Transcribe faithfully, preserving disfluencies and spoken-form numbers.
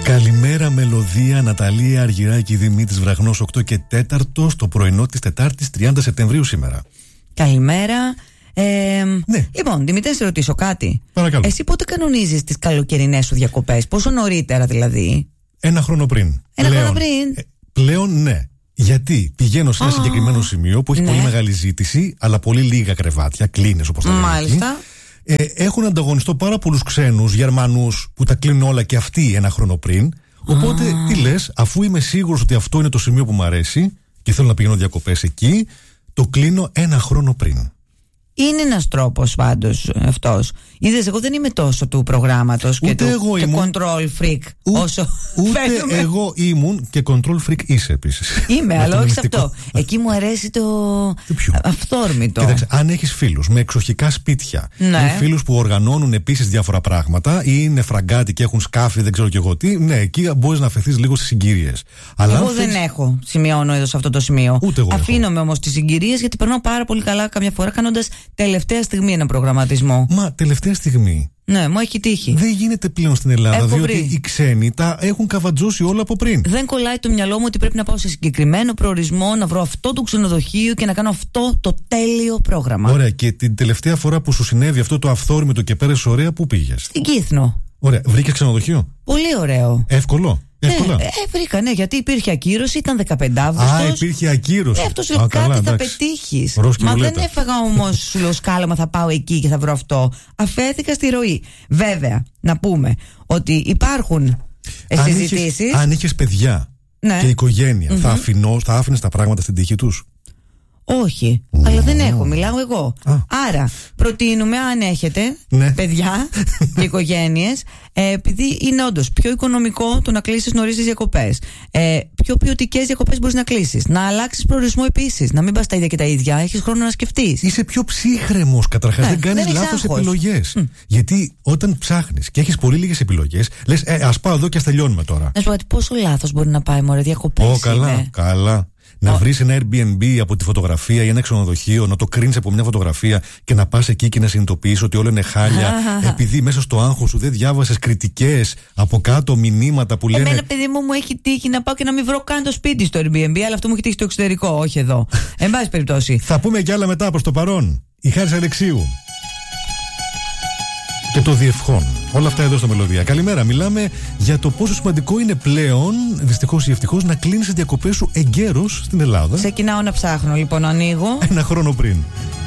Καλημέρα, Μελωδία, Ναταλία, Αργυράκη, Δημήτρης Βραγνός, οκτώ και τέταρτο, στο πρωινό της Τετάρτης, τριάντα Σεπτεμβρίου σήμερα. Καλημέρα. Ε, ναι. Λοιπόν, Δημήτρη, να σε ρωτήσω κάτι. Παρακαλώ. Εσύ πότε κανονίζεις τις καλοκαιρινές σου διακοπές, πόσο νωρίτερα δηλαδή? Ένα χρόνο πριν. Ένα πλέον, χρόνο πριν. Ε, πλέον ναι. Γιατί πηγαίνω σε ένα oh, συγκεκριμένο σημείο που έχει ναι. πολύ μεγάλη ζήτηση, αλλά πολύ λίγα κρεβάτια, κλίνες όπως τα λέμε. Μάλιστα. Ε, έχουν ανταγωνιστώ πάρα πολλούς ξένους, Γερμανούς, που τα κλείνουν όλα και αυτοί ένα χρόνο πριν. Οπότε, oh. τι λες, αφού είμαι σίγουρος ότι αυτό είναι το σημείο που μου αρέσει και θέλω να πηγαίνω διακοπές εκεί, το κλείνω ένα χρόνο πριν. Είναι ένας τρόπος πάντως αυτός. Είδες, εγώ δεν είμαι τόσο του προγράμματος και του και control freak Ού, όσο ούτε φαίνομαι. Εγώ ήμουν και control freak είσαι επίσης. Είμαι, αλλά όχι σε αυτό. Εκεί μου αρέσει το αυθόρμητο. Κοίταξε, αν έχεις φίλους με εξοχικά σπίτια, ναι. ή φίλους που οργανώνουν επίσης διάφορα πράγματα, ή είναι φραγκάτι και έχουν σκάφη, δεν ξέρω και εγώ τι, ναι, εκεί μπορείς να αφαιθείς λίγο στις συγκυρίες. Αλλά εγώ θέλεις... δεν έχω, σημειώνω εδώ σε αυτό το σημείο. Ούτε εγώ. Αφήνομαι όμως τις συγκυρίες γιατί περνάω πάρα πολύ καλά καμιά φορά κάνοντας τελευταία στιγμή ένα προγραμματισμό. Μα τελευταία στιγμή. Ναι, μου έχει τύχει. Δεν γίνεται πλέον στην Ελλάδα, έχω διότι βρει. οι ξένοι τα έχουν καβατζώσει όλα από πριν. Δεν κολλάει το μυαλό μου ότι πρέπει να πάω σε συγκεκριμένο προορισμό, να βρω αυτό το ξενοδοχείο και να κάνω αυτό το τέλειο πρόγραμμα. Ωραία, και την τελευταία φορά που σου συνέβη αυτό το αυθόρμητο και πέρασε ωραία, πού πήγες? Στην Κύθνο. Ωραία, βρήκες ξενοδοχείο? Πολύ ωραίο. Εύκολο. Εύκολα. Ναι, ε, βρήκα, ναι, γιατί υπήρχε ακύρωση, ήταν δεκαπέντε Αυγούστου. Α, υπήρχε ακύρωση. Ε, αυτό σου λέει κάτι θα πετύχεις. Μα δεν έφαγα όμως, σου λέω σκάλαμα, θα πάω εκεί και θα βρω αυτό. Αφέθηκα στη ροή. Βέβαια, να πούμε ότι υπάρχουν συζητήσεις. Αν είχες παιδιά, ναι, και οικογένεια, mm-hmm, θα, αφηνώ, θα άφηνες τα πράγματα στην τύχη τους? Όχι, mm. αλλά δεν έχω, μιλάω εγώ. Ah. Άρα, προτείνουμε, αν έχετε ναι. παιδιά και οικογένειες, ε, επειδή είναι όντως πιο οικονομικό το να κλείσεις νωρίς τις διακοπές, ε, πιο ποιοτικές διακοπές μπορείς να κλείσεις, να αλλάξεις προορισμό επίσης, να μην πας τα ίδια και τα ίδια, έχεις χρόνο να σκεφτείς. Είσαι πιο ψύχρεμος καταρχάς, ναι, δεν κάνεις δεν λάθος επιλογές. Mm. Γιατί όταν ψάχνεις και έχεις πολύ λίγες επιλογές, λες, ε, ας πάω εδώ και ας τελειώνουμε τώρα. Να σου πω ότι πόσο λάθος μπορεί να πάει, μωρέ, διακοπές. Ω, καλά, είναι. καλά. Να oh. βρεις ένα Airbnb από τη φωτογραφία ή ένα ξενοδοχείο, να το κρίνεις από μια φωτογραφία και να πας εκεί και να συνειδητοποιείς ότι όλο είναι χάλια, επειδή μέσα στο άγχος σου δεν διάβασες κριτικές από κάτω, μηνύματα που λένε. Εμένα, παιδί μου, μου έχει τύχει να πάω και να μην βρω καν το σπίτι στο Airbnb, αλλά αυτό μου έχει τύχει στο εξωτερικό, όχι εδώ. Εν πάση περιπτώσει. Θα πούμε κι άλλα μετά, προς το παρόν. Η Χάρης Αλεξίου και το Διευχών. Όλα αυτά εδώ στο Μελωδία. Καλημέρα. Μιλάμε για το πόσο σημαντικό είναι πλέον, δυστυχώς ή ευτυχώς, να κλείνεις τις διακοπές σου εγκαίρως στην Ελλάδα. Ξεκινάω να ψάχνω, λοιπόν, ανοίγω. Ένα χρόνο πριν.